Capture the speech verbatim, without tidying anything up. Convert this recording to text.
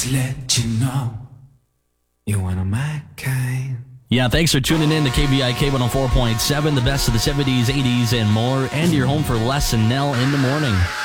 Just let you know you're one of my kind. Yeah, thanks for tuning in to K B I K one oh four point seven, the best of the seventies, eighties, and more, and you're home for Les and Nell in the morning.